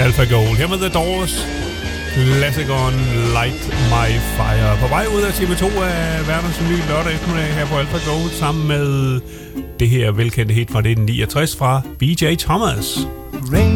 Alpha Gold. Her med The Doors. Klassikeren Light My Fire. På vej ud af TV2 af verdens nye lørdag eftermiddag her på Alpha Gold, sammen med det her velkendte hit fra 1969 fra BJ Thomas.